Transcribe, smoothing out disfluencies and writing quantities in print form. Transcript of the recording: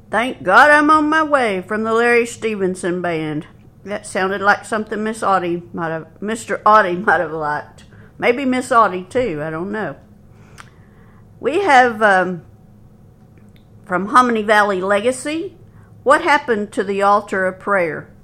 Thank God I'm on my way from the Larry Stevenson Band. That sounded like something Mr. Audie might have liked. Maybe Miss Audie too, I don't know. We have from Hominy Valley Legacy, What Happened to the Altar of Prayer?